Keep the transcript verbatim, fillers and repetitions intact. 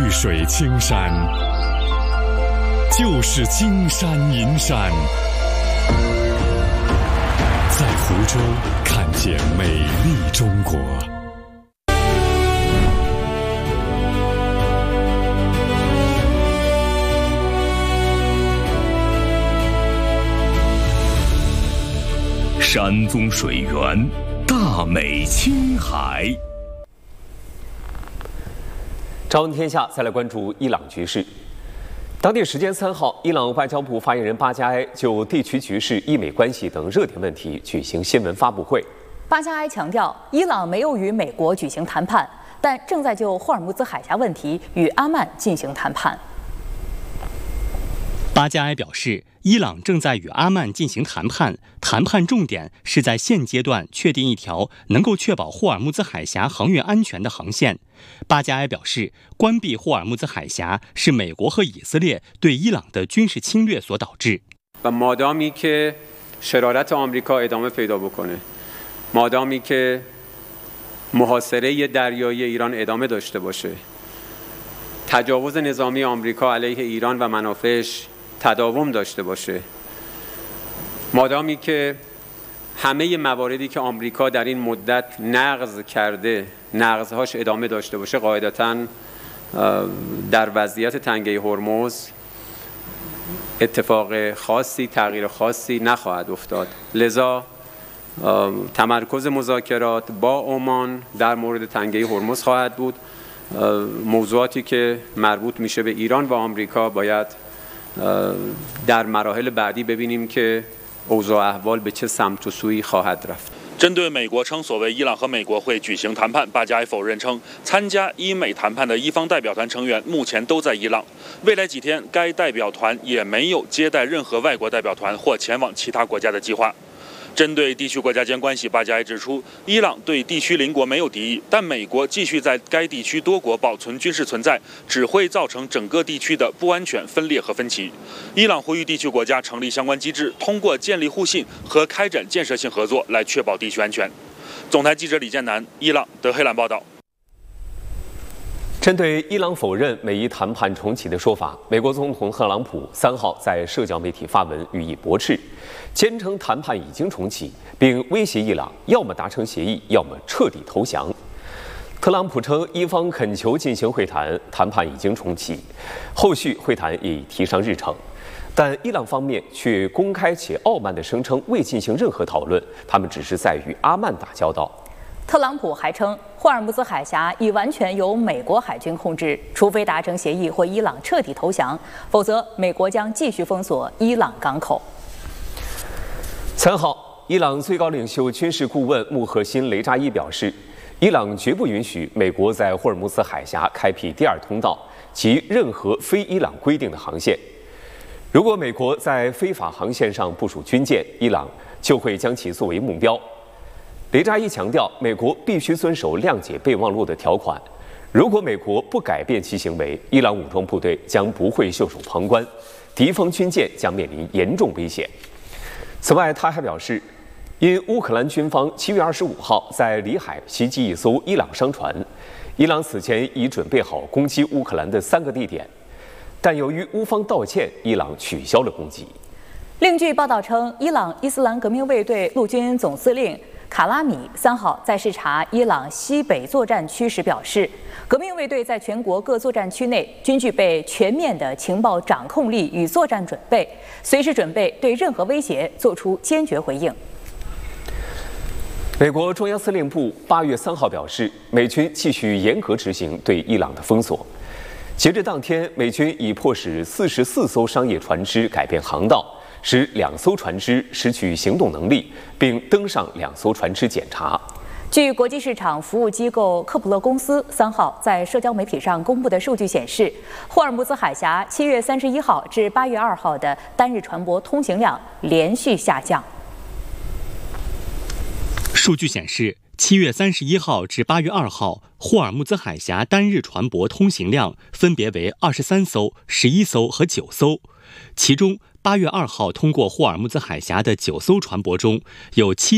绿水青山，就是金山银山。在湖州看见美丽中国。山宗水源，大美青海。 朝闻天下，再来关注伊朗局势。当地时间三号，伊朗外交部发言人巴加埃就地区局势、伊美关系等热点问题举行新闻发布会。 巴加埃强调，伊朗没有与美国举行谈判，但正在就霍尔木兹海峡问题与阿曼进行谈判。 巴加埃表示，伊朗正在与阿曼进行谈判，谈判重点是在现阶段确定一条能够确保霍尔木兹海峡航运安全的航线。巴加埃表示，关闭霍尔木兹海峡是美国和以色列对伊朗的军事侵略所导致。 و مادامی که شرارت آمریکا ادامه پیدا بکنه، مادامی که محاصره دریایی ایران ادامه داشته باشه، تجاوز نظامی آمریکا علیه ایران و منافعش تداوم داشته باشه، مادامی که همه مواردی که آمریکا در این مدت نقض کرده نقضهاش ادامه داشته باشه، قاعدتاً در وضعیت تنگه هرمز اتفاق خاصی تغییر خاصی نخواهد افتاد. لذا تمرکز مذاکرات با عمان در مورد تنگه هرمز خواهد بود. موضوعاتی که مربوط میشه به ایران و آمریکا باید در مراحل بعدی ببینیم که اوضاع احوال به چه سمت و سوی خواهد رفت. 针对美国称所谓伊朗和美国会举行谈判，巴加埃否认称，参加伊美谈判的伊方代表团成员目前都在伊朗，未来几天该代表团也没有接待任何外国代表团或前往其他国家的计划。针对地区国家间关系，巴加埃指出，伊朗对地区邻国没有敌意，但美国继续在该地区多国保存军事存在，只会造成整个地区的不安全、分裂和分歧。伊朗呼吁地区国家成立相关机制，通过建立互信和开展建设性合作来确保地区安全。总台记者李建南，伊朗德黑兰报道。 针对伊朗否认美伊谈判重启的说法，美国总统特朗普三号在社交媒体发文予以驳斥，坚称谈判已经重启，并威胁伊朗要么达成协议，要么彻底投降。特朗普称，伊方恳求进行会谈，谈判已经重启，后续会谈也已提上日程，但伊朗方面却公开且傲慢地声称未进行任何讨论，他们只是在与阿曼打交道。 特朗普还称，霍尔木兹海峡已完全由美国海军控制，除非达成协议或伊朗彻底投降，否则美国将继续封锁伊朗港口。 三号，伊朗最高领袖军事顾问穆赫辛·雷扎伊表示，伊朗绝不允许美国在霍尔木兹海峡开辟第二通道及任何非伊朗规定的航线。如果美国在非法航线上部署军舰，伊朗就会将其作为目标。雷扎伊强调，美国必须遵守谅解备忘录的条款。如果美国不改变其行为，伊朗武装部队将不会袖手旁观，敌方军舰将面临严重危险。此外，他还表示，因乌克兰军方七月二十五号在里海袭击一艘伊朗商船，伊朗此前已准备好攻击乌克兰的三个地点，但由于乌方道歉，伊朗取消了攻击。 另据报道称，伊朗伊斯兰革命卫队陆军总司令卡拉米三号在视察伊朗西北作战区时表示，革命卫队在全国各作战区内均具备全面的情报掌控力与作战准备，随时准备对任何威胁作出坚决回应。 美国中央司令部八月三号表示，美军继续严格执行对伊朗的封锁。截至当天，美军已迫使四十四艘商业船只改变航道，使两艘船只失去行动能力，并登上两艘船只检查。 据国际市场服务机构科普勒公司三号在社交媒体上公布的数据显示，霍尔木兹海峡七月三十一号至八月二号的单日船舶通行量连续下降。 数据显示，七月三十一号至八月二号，霍尔木兹海峡单日船舶通行量分别为二十三艘、十一艘和九艘，其中八月二号通过霍尔木兹海峡的九艘船舶中，有七